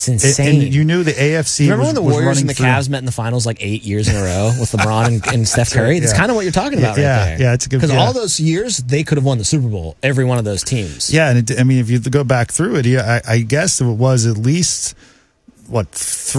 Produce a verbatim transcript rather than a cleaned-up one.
It's insane. And you knew the A F C. Remember was, when the was Warriors and the through. Cavs met in the finals like eight years in a row with LeBron and, and Steph Curry? That's yeah. kind of what you're talking about yeah, right there. Yeah, it's a good Because yeah. all those years, they could have won the Super Bowl, every one of those teams. Yeah, and it, I mean, if you go back through it, yeah, I, I guess it was at least, what, three